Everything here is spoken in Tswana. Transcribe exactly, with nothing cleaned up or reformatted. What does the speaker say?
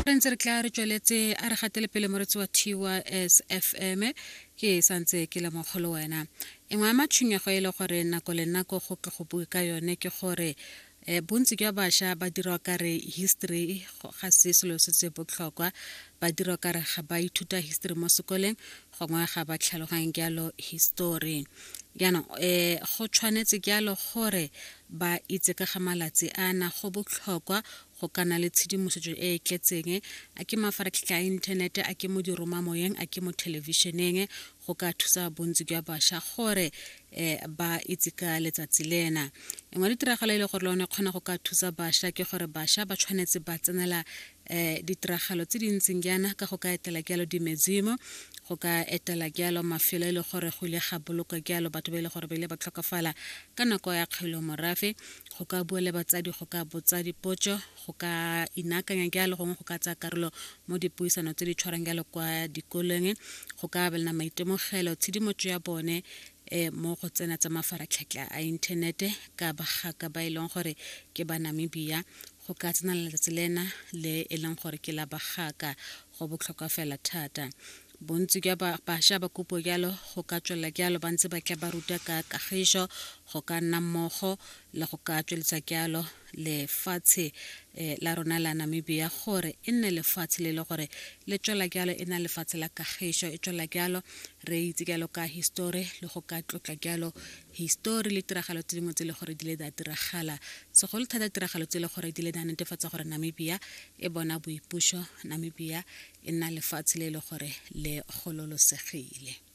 ntse re tla re tsweletse a re gatele pele moretsi wa Thiwa S F M ke santse ke le mogolo wena engwe matšhunyego e le gore nako le nako go ke go bua ka yone ke gore e bontsi jwa bašwa ba dira ka re history ga se selo se se botlhokwa ba dira ka re ga ba ithuta history mo sekoleng gongwe ga ba tlhaloganya jalo history yana e go tshwanetse jalo gore ba itse ka ga malatsi ana go botlhokwa go kana le tshedimosetso e tletseng a ke mafaratlhatlha a internet a ke mo diromamoyeng a ke mo televisioneng go ka thusa bontsi jwa bašwa gore e ba itse ka letsatsi lena engwe ditiragalo ile gore lone kgona go ka thusa bašwa ke gore bašwa ba tshwanetse ba tsenela eh ditiragalo tse dintseng jana ka go ka etela jalo dimezimo go ka etela jalo mafelo ile gore go ile ga boloka jalo batho ba ile gore ba ile ba tlhokafala ka nako ya kgelo morafe go ka bua le batsadi go ka botsa dipotso go ka inakanya jalo gongwe go ka tsa karolo mo dipuisano tse di tshwarang jalo kwa dikolong go ka belana maitemogelo tshedimotho ya bone e mo go tsena tsa mafaratlhatlha a internet ka bagaka ba ileng gore ke ba Namibia go ka tsena letsatsi lena le eleng gore ke la bagaka go botlhokwa fela thata bontsi jwa bašwa ba kopo jalo go ka tswela jalo ba ntse ba ke ba ruta ka kagišo go ka nna mmogo le go ka tsweletsa jalo le fatshe la rona la Namibia gore e nne le fatshe le le gore le tswela jalo e na le fatshe la kagišo e tswela jalo re itse jalo ka history le go ka tlotla jalo history le tiragalo tse dingwe tse le gore di le da diragala segolo thata tiragalo tse le gore di le da netefatsa gore Namibia e bona boipušo Namibia e nna le fatshe le le gore le gololosegile